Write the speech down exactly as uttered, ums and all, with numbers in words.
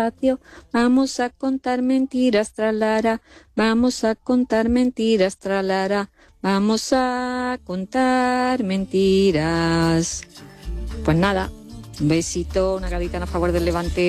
despacio, vamos a contar mentiras, tralara, vamos a contar mentiras, tralara, vamos a contar mentiras. Pues nada, un besito, una gaditana a favor del Levante.